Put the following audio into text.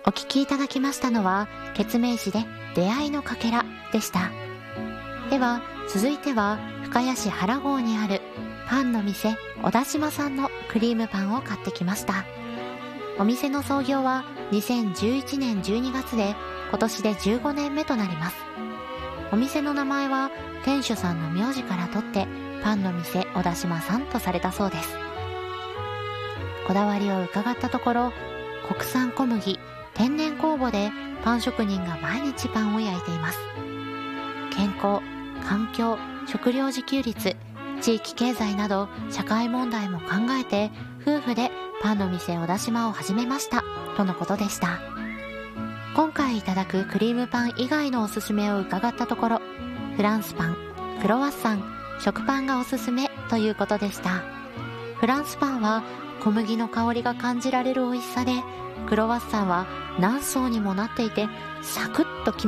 お聞きいただきましたのは、ケツメイシで出会いのかけらでした。では続いては、深谷市原郷にあるパンの店小田島さんのクリームパンを買ってきました。お店の創業は2011年12月で、今年で15年目となります。お店の名前は店主さんの名字から取ってパンの店小田島さんとされたそうです。こだわりを伺ったところ、国産小麦、天然酵母でパン職人が毎日パンを焼いています。健康、環境、食料自給率、地域経済など社会問題も考えて、夫婦でパンの店小田島を始めましたとのことでした。今回いただくクリームパン以外のおすすめを伺ったところ、フランスパン、クロワッサン、食パンがおすすめということでした。フランスパンは小麦の香りが感じられる美味しさで、クロワッサンは何層にもなっていてサクッとき